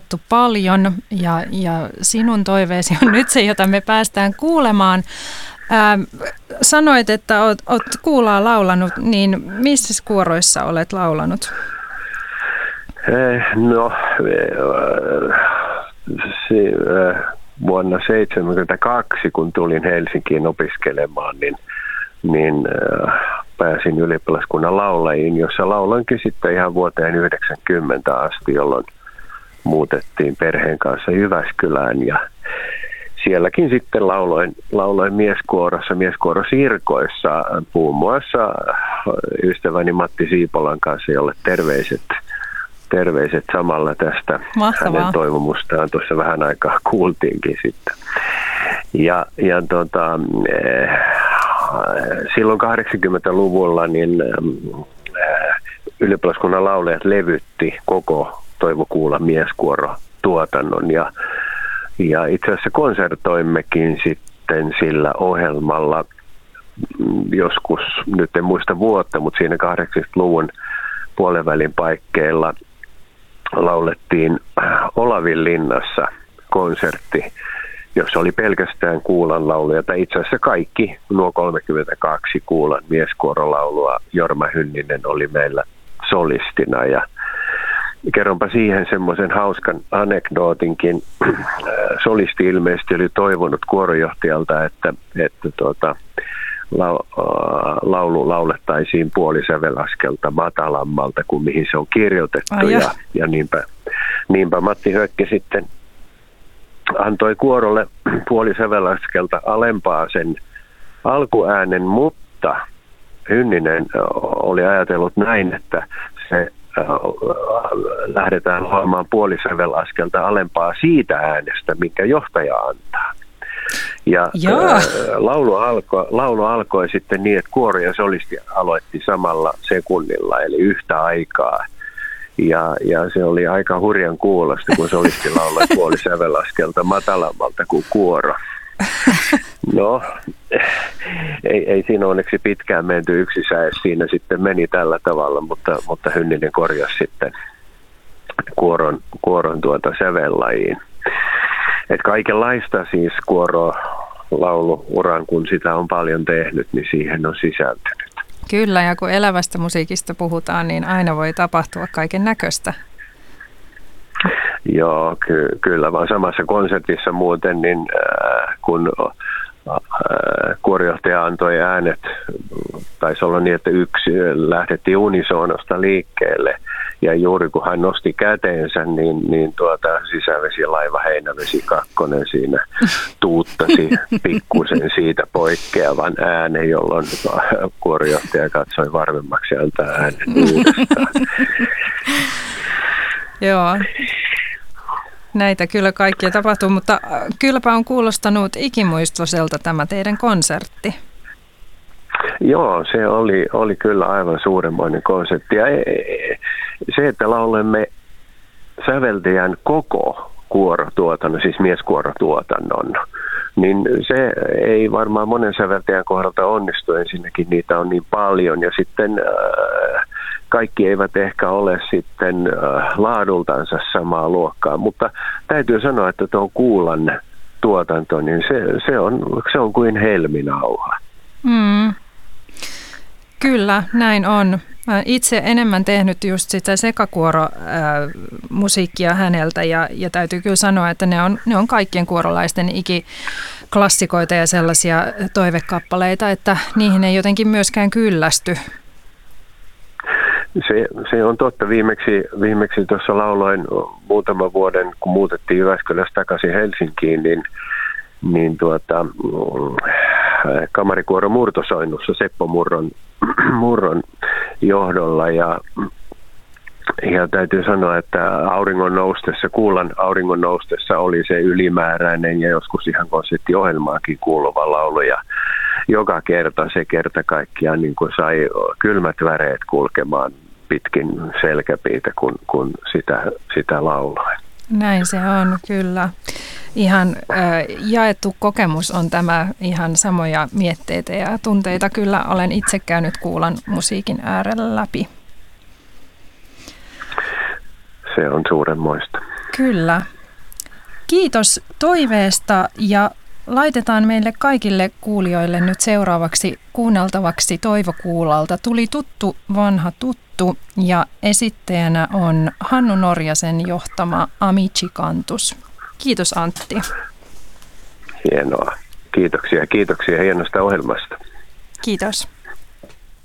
toivottu paljon ja sinun toiveesi on nyt se, jota me päästään kuulemaan. Sanoit, että olet kuulaa laulanut, niin missä kuoroissa olet laulanut? Vuonna 1972, kun tulin Helsinkiin opiskelemaan, niin pääsin ylioppilaskunnan laulajiin, jossa lauloinkin sitten ihan vuoteen 90 asti, jolloin muutettiin perheen kanssa Jyväskylään ja sielläkin sitten lauloin mieskuorosirkoissa, muun muassa ystäväni Matti Siipolan kanssa, jolle terveiset samalla tästä. Mahtavaa. Hänen toivomustaan tuossa vähän aikaa kuultiinkin sitten. Silloin 80-luvulla niin ylioppilaskunnan laulajat levytti koko Toivo Kuula mieskuorotuotannon ja itse asiassa konsertoimmekin sitten sillä ohjelmalla joskus, nyt en muista vuotta, mutta siinä 80-luvun puolenvälin paikkeilla laulettiin Olavinlinnassa konsertti, jossa oli pelkästään Kuulan lauluja, tai itse asiassa kaikki nuo 32 Kuulan mieskuorolaulua. Jorma Hynninen oli meillä solistina ja kerronpa siihen semmoisen hauskan anekdootinkin. Solisti ilmeisesti oli toivonut kuorojohtajalta, että laulu laulettaisiin puolisävelaskelta matalammalta kuin mihin se on kirjoitettu. Ja niinpä Matti Hökke sitten antoi kuorolle puolisävelaskelta alempaa sen alkuäänen, mutta Hynninen oli ajatellut näin, että se lähdetään luomaan puolisävelaskelta alempaa siitä äänestä, minkä johtaja antaa. Ja laulu alkoi sitten niin, että kuoro ja solisti aloitti samalla sekunnilla, eli yhtä aikaa. Ja se oli aika hurjan kuulosta, kun solisti lauloi puolisävelaskelta matalammalta kuin kuoro. No, ei siinä onneksi pitkään menty yksisäes. Siinä sitten meni tällä tavalla, mutta Hynninen korjasi sitten kuoron sävellajiin. Et kaikenlaista siis kuorolauluuran, kun sitä on paljon tehnyt, niin siihen on sisältynyt. Kyllä, ja kun elävästä musiikista puhutaan, niin aina voi tapahtua kaiken näköistä. Joo, kyllä, vaan samassa konsertissa muuten, niin kun kuorojohtaja antoi äänet, taisi olla niin, että yksi lähdettiin unisoonosta liikkeelle, ja juuri kun hän nosti käteensä, niin sisävesilaiva Heinävesi 2 siinä tuuttasi pikkusen siitä poikkeavan äänen, jolloin kuorojohtaja katsoi varmemmaksi antaa äänen uudestaan. Joo. Näitä kyllä kaikkia tapahtuu, mutta kylläpä on kuulostanut ikimuistoiselta tämä teidän konsertti. Joo, se oli kyllä aivan suuremmoinen konsertti. Ja se, että laulemme säveltäjän koko kuorotuotannon, siis mieskuorotuotannon, niin se ei varmaan monen säveltäjän kohdalta onnistu. Ensinnäkin niitä on niin paljon ja sitten kaikki eivät ehkä ole sitten laadultansa samaa luokkaa, mutta täytyy sanoa, että tuo Kuulan tuotanto, niin se on kuin helminauha. Kyllä, näin on. Mä itse enemmän tehnyt just sitä sekakuoro-musiikkia häneltä ja täytyy kyllä sanoa, että ne on kaikkien kuorolaisten ikiklassikoita ja sellaisia toivekappaleita, että niihin ei jotenkin myöskään kyllästy. Se on totta. Viimeksi tuossa lauloin muutaman vuoden, kun muutettiin Jyväskylästä takaisin Helsinkiin, niin kamarikuoro Murtosoinnussa Seppo Murron johdolla ja täytyy sanoa, että Kuulan auringon noustessa oli se ylimääräinen ja joskus ihan konserttiohjelmaakin kuuluva laulu ja joka kerta se kerta kaikkiaan niin kuin sai kylmät väreet kulkemaan pitkin selkäpiitä, kun sitä lauloi. Näin se on, kyllä. Ihan jaettu kokemus on tämä, ihan samoja mietteitä ja tunteita. Kyllä olen itse käynyt Kuulan musiikin äärellä läpi. Se on suurenmoista. Kyllä. Kiitos toiveesta ja laitetaan meille kaikille kuulijoille nyt seuraavaksi kuunneltavaksi Toivo Kuulalta. Tuli tuttu vanha tuttu ja esittäjänä on Hannu Norjasen johtama Amici-kantus. Kiitos Antti. Hienoa. Kiitoksia hienosta ohjelmasta. Kiitos.